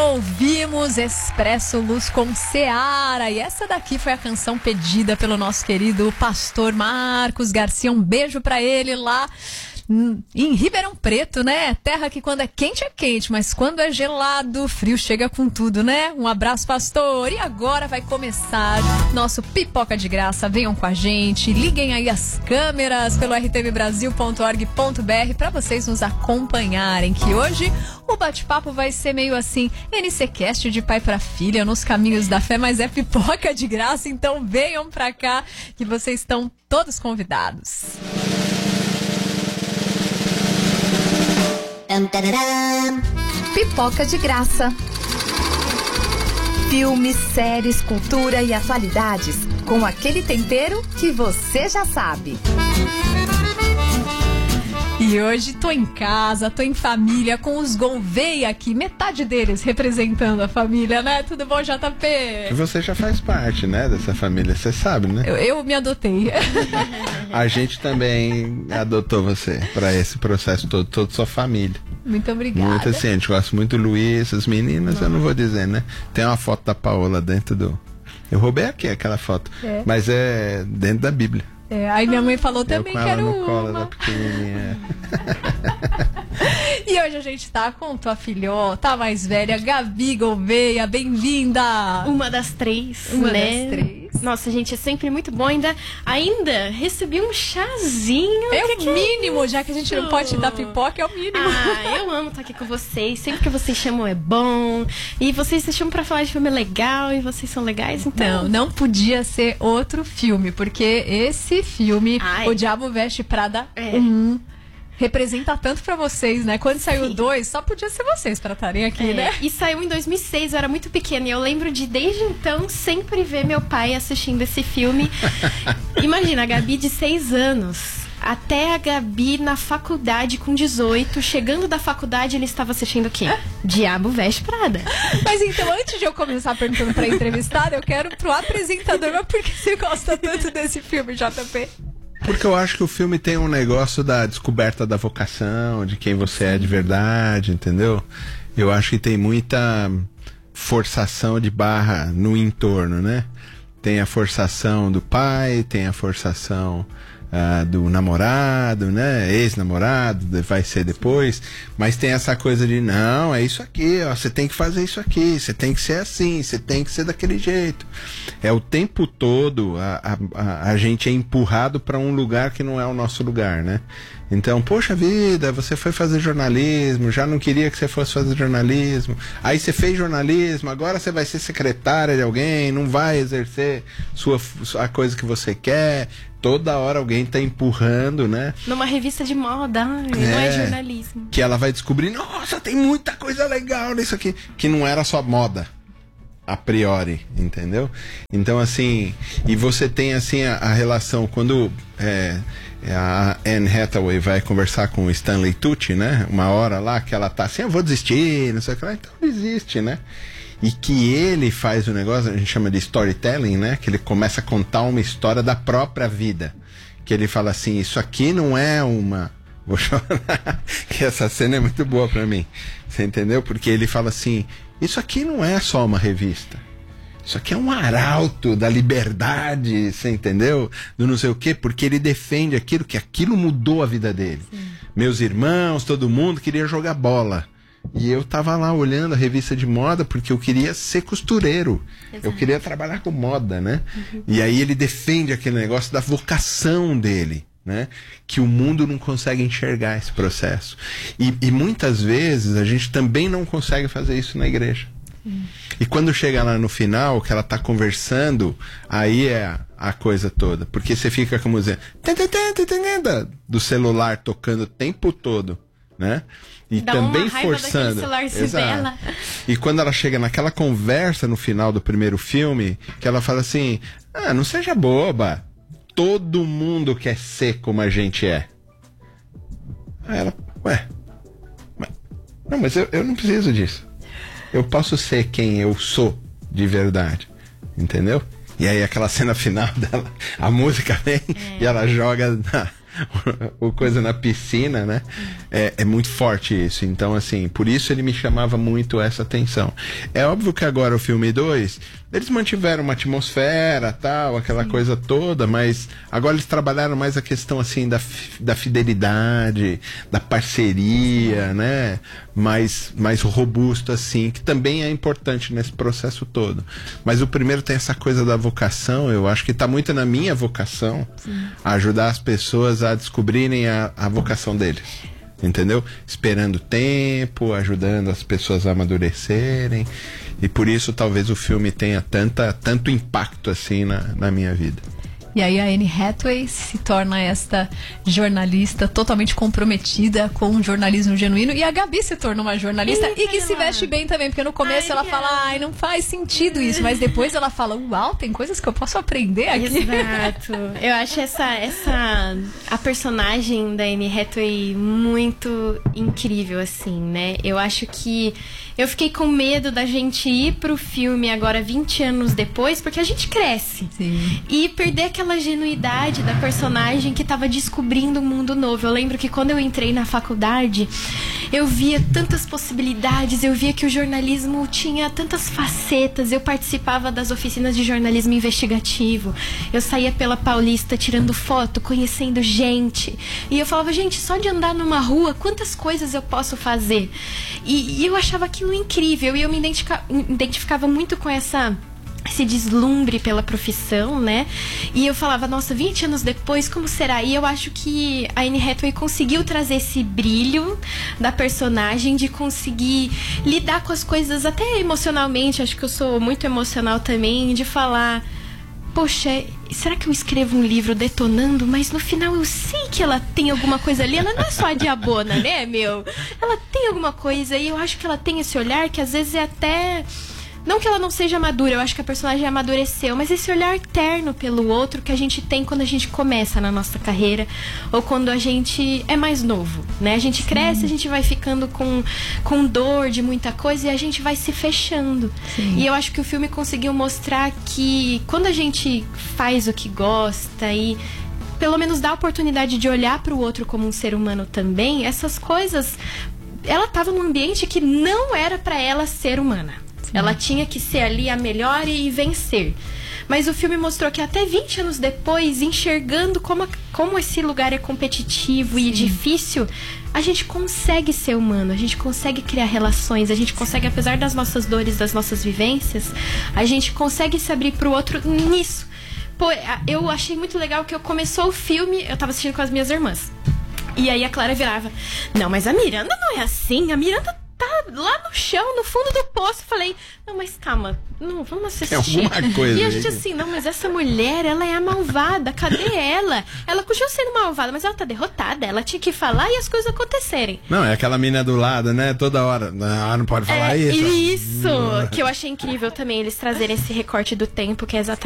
ouvimos Expresso Luz com Seara. E essa daqui foi a canção pedida pelo nosso querido pastor Marcos Garcia. Um beijo pra ele lá em Ribeirão Preto, né? Terra que quando é quente, mas quando é gelado, frio chega com tudo, né? Um abraço, pastor. E agora vai começar nosso Pipoca de Graça. Venham com a gente, liguem aí as câmeras pelo rtvbrasil.org.br para vocês nos acompanharem, que hoje o bate-papo vai ser meio assim, NCcast de pai para filha, nos caminhos da fé, mas é pipoca de graça, então venham pra cá que vocês estão todos convidados. Pipoca de Graça. Filmes, séries, cultura e atualidades com aquele tempero que você já sabe. E hoje tô em casa, tô em família com os Gouveia aqui, metade deles representando a família, né? Tudo bom, JP? Você já faz parte, né, dessa família, você sabe, né? Eu me adotei. A gente também adotou você para esse processo todo, toda sua família. Muito obrigada. Muito assim, a gente gosta muito do Luiz, as meninas. Nossa. Eu não vou dizer, né? Tem uma foto da Paola dentro do... Eu roubei aqui aquela foto, mas é dentro da Bíblia. Aí minha mãe falou também que era no colo da pequenininha. E hoje a gente tá com tua filhota, a mais velha, Gabi Gouveia, bem-vinda! Uma das três, Uma né? das três. Nossa, gente, é sempre muito bom. Ainda recebi um chazinho. É o mínimo, já que a gente não pode te dar pipoca, é o mínimo. Eu amo estar aqui com vocês. Sempre que vocês chamam é bom. E vocês se chamam pra falar de filme legal e vocês são legais, então... Não podia ser outro filme, porque esse filme, O Diabo Veste Prada 1, representa tanto pra vocês, né? Quando saiu o 2, só podia ser vocês pra estarem aqui, né? E saiu em 2006, eu era muito pequena. E eu lembro de, desde então, sempre ver meu pai assistindo esse filme. Imagina, a Gabi de 6 anos... Até a Gabi na faculdade com 18, chegando da faculdade, ele estava assistindo o quê? Diabo Veste Prada. Mas então, antes de eu começar perguntando pra entrevistada, eu quero pro apresentador, mas por que você gosta tanto desse filme, JP? Porque eu acho que o filme tem um negócio da descoberta da vocação, de quem você é de verdade, entendeu? Eu acho que tem muita forçação de barra no entorno, né? Tem a forçação do pai, tem a forçação... do namorado, né? Ex-namorado, vai ser depois, mas tem essa coisa de não, é isso aqui, ó, você tem que fazer isso aqui, você tem que ser assim, você tem que ser daquele jeito. É o tempo todo a gente é empurrado para um lugar que não é o nosso lugar, né? Então, poxa vida, você foi fazer jornalismo, já não queria que você fosse fazer jornalismo, aí você fez jornalismo, agora você vai ser secretária de alguém, não vai exercer a coisa que você quer. Toda hora alguém tá empurrando, né? Numa revista de moda, não é jornalismo. Que ela vai descobrir, nossa, tem muita coisa legal nisso aqui. Que não era só moda, a priori, entendeu? Então, assim, e você tem, assim, a relação, quando a Anne Hathaway vai conversar com o Stanley Tucci, né? Uma hora lá que ela tá assim, eu vou desistir, não sei o que lá, então desiste, né? E que ele faz o negócio, a gente chama de storytelling, né? Que ele começa a contar uma história da própria vida. Que ele fala assim, isso aqui não é uma... Vou chorar, que essa cena é muito boa pra mim. Você entendeu? Porque ele fala assim, isso aqui não é só uma revista. Isso aqui é um arauto da liberdade, você entendeu? Do não sei o quê, porque ele defende aquilo, que aquilo mudou a vida dele. Sim. Meus irmãos, todo mundo queria jogar bola. E eu tava lá olhando a revista de moda porque eu queria ser costureiro. Exato. Eu queria trabalhar com moda, né? Uhum. E aí ele defende aquele negócio da vocação dele, né? Que o mundo não consegue enxergar esse processo. E muitas vezes a gente também não consegue fazer isso na igreja. E quando chega lá no final, que ela tá conversando, aí é a coisa toda. Porque você fica, como dizendo, do celular tocando o tempo todo, né? E dá também uma raiva forçando. Exato. E quando ela chega naquela conversa no final do primeiro filme, que ela fala assim, não seja boba, todo mundo quer ser como a gente é. Aí ela, não, mas eu não preciso disso. Eu posso ser quem eu sou de verdade, entendeu? E aí aquela cena final dela, a música vem e ela joga o coisa na piscina, né? É muito forte isso. Então, assim, por isso ele me chamava muito essa atenção. É óbvio que agora o filme 2, eles mantiveram uma atmosfera, tal, aquela coisa toda, mas agora eles trabalharam mais a questão, assim, da fidelidade, da parceria, né? Mais robusto, assim, que também é importante nesse processo todo. Mas o primeiro tem essa coisa da vocação, eu acho que tá muito na minha vocação, ajudar as pessoas a descobrirem a vocação deles. Entendeu? Esperando tempo, ajudando as pessoas a amadurecerem. E por isso talvez o filme tenha tanto impacto assim na minha vida. E aí a Anne Hathaway se torna esta jornalista totalmente comprometida com o jornalismo genuíno. E a Gabi se torna uma jornalista e que se veste bem também. Porque no começo ela fala, não faz sentido isso. Mas depois ela fala, uau, tem coisas que eu posso aprender aqui. Exato. Eu acho a personagem da Anne Hathaway muito incrível, assim, né? Eu acho que eu fiquei com medo da gente ir pro filme agora 20 anos depois, porque a gente cresce. Sim. E perder aquela genuidade da personagem que estava descobrindo um mundo novo. Eu lembro que quando eu entrei na faculdade, eu via tantas possibilidades, eu via que o jornalismo tinha tantas facetas. Eu participava das oficinas de jornalismo investigativo. Eu saía pela Paulista tirando foto, conhecendo gente. E eu falava, gente, só de andar numa rua, quantas coisas eu posso fazer? E eu achava aquilo incrível. E eu me identificava muito com esse deslumbre pela profissão, né? E eu falava, nossa, 20 anos depois, como será? E eu acho que a Anne Hathaway conseguiu trazer esse brilho da personagem, de conseguir lidar com as coisas até emocionalmente. Acho que eu sou muito emocional também, de falar, poxa, será que eu escrevo um livro detonando? Mas no final eu sei que ela tem alguma coisa ali. Ela não é só a diabona, né, meu? Ela tem alguma coisa e eu acho que ela tem esse olhar que às vezes é até... Não que ela não seja madura, eu acho que a personagem amadureceu, mas esse olhar terno pelo outro que a gente tem quando a gente começa na nossa carreira ou quando a gente é mais novo, né? A gente cresce, a gente vai ficando com dor de muita coisa e a gente vai se fechando. Sim. E eu acho que o filme conseguiu mostrar que quando a gente faz o que gosta e pelo menos dá a oportunidade de olhar para o outro como um ser humano também, essas coisas... Ela estava num ambiente que não era para ela ser humana. Ela tinha que ser ali a melhor e vencer. Mas o filme mostrou que até 20 anos depois, enxergando como esse lugar é competitivo e difícil, a gente consegue ser humano, a gente consegue criar relações, a gente consegue, apesar das nossas dores, das nossas vivências, a gente consegue se abrir pro outro nisso. Pô, eu achei muito legal que começou o filme, eu tava assistindo com as minhas irmãs. E aí a Clara virava, não, mas a Miranda não é assim, a Miranda tá lá no chão, no fundo do poço. Falei, não, mas calma, não, vamos assistir. É alguma coisa. E a gente assim, não, mas essa mulher, ela é a malvada, cadê ela? Ela continua sendo malvada, mas ela tá derrotada, ela tinha que falar e as coisas acontecerem. Não, é aquela mina do lado, né? Toda hora, não pode falar isso. Isso, que eu achei incrível também, eles trazerem esse recorte do tempo, que é exatamente